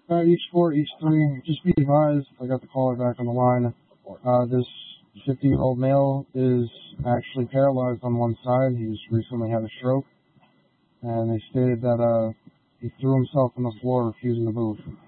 each 4, each 3. Just be advised, I got the caller back on the line. This 50-year-old male is actually paralyzed on one side. He's recently had a stroke. And they stated that he threw himself on the floor, refusing to move.